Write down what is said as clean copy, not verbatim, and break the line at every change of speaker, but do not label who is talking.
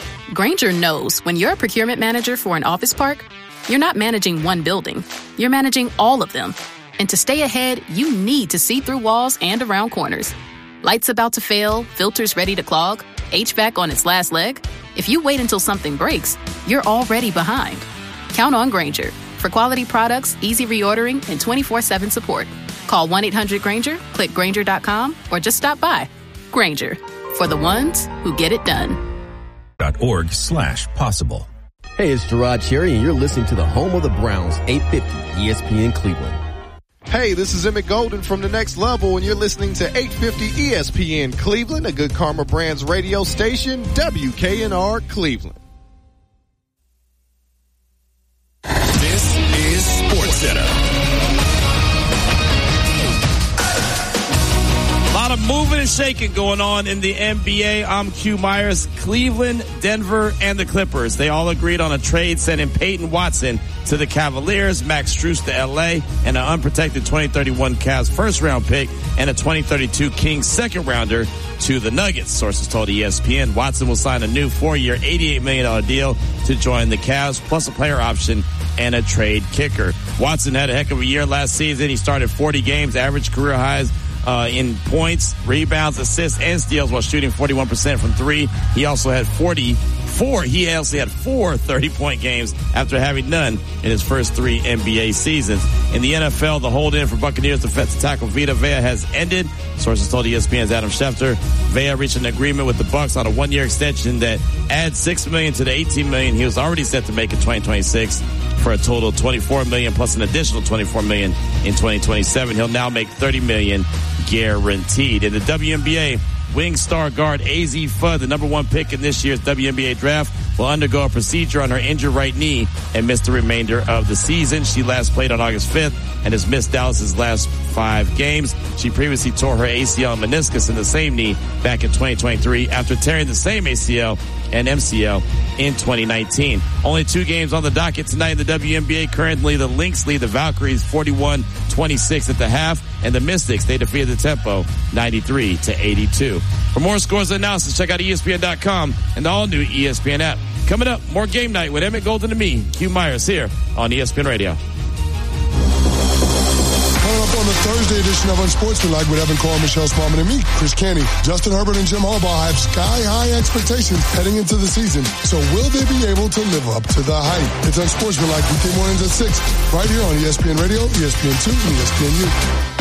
Grainger knows when you're a procurement manager for an office park, you're not managing one building. You're managing all of them. And to stay ahead, you need to see through walls and around corners. Lights about to fail, filters ready to clog, HVAC on its last leg. If you wait until something breaks, you're already behind. Count on Grainger for quality products, easy reordering, and 24/7 support. Call 1-800-GRAINGER, click Grainger.com, or just stop by. Grainger, for the ones who get it done.
.org/possible.
Hey, it's Gerard Cherry, and you're listening to the home of the Browns, 850 ESPN Cleveland.
Hey, this is Emmett Golden from The Next Level, and you're listening to 850 ESPN Cleveland, a Good Karma Brands radio station, WKNR Cleveland.
This is SportsCenter.
A lot of moving and shaking going on in the NBA. I'm Q Myers. Cleveland, Denver, and the Clippers. They all agreed on a trade sending Peyton Watson to the Cavaliers, Max Strus to LA, and an unprotected 2031 Cavs first-round pick and a 2032 Kings second-rounder to the Nuggets. Sources told ESPN Watson will sign a new 4-year, $88 million deal to join the Cavs, plus a player option and a trade kicker. Watson had a heck of a year last season. He started 40 games, average career highs in points, rebounds, assists, and steals while shooting 41% from three. He also had four 30-point games after having none in his first 3 NBA seasons. In the NFL, the hold-in for Buccaneers defensive tackle Vita Vea has ended. Sources told ESPN's Adam Schefter. Vea reached an agreement with the Bucs on a 1-year extension that adds $6 million to the $18 million he was already set to make in 2026 for a total of $24 million plus an additional $24 million in 2027. He'll now make $30 million guaranteed. In the WNBA, wing star guard AZ Fudd, the number 1 pick in this year's WNBA draft, will undergo a procedure on her injured right knee and miss the remainder of the season. She last played on August 5th and has missed Dallas's last 5 games. She previously tore her ACL and meniscus in the same knee back in 2023 after tearing the same ACL and MCL in 2019. Only 2 games on the docket tonight in the WNBA. Currently, the Lynx lead the Valkyries 41-26 at the half, and the Mystics, they defeated the Tempo 93-82. For more scores and analysis, check out ESPN.com and the all-new ESPN app. Coming up, more Game Night with Emmett Golden and me, Q Myers, here on ESPN Radio.
Coming up on the Thursday edition of Unsportsmanlike with Evan Cole, Michelle Spaulding, and me, Chris Canty. Justin Herbert and Jim Harbaugh have sky-high expectations heading into the season. So will they be able to live up to the hype? It's Unsportsmanlike weekday mornings at 6, right here on ESPN Radio, ESPN2, and ESPNU.